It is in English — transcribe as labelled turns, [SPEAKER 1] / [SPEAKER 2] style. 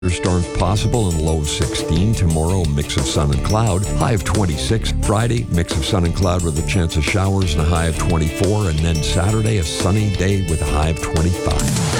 [SPEAKER 1] Storms possible and low of 16. Tomorrow, mix of sun and cloud, high of 26. Friday, mix of sun and cloud with a chance of showers and a high of 24. And then Saturday, a sunny day with a high of 25.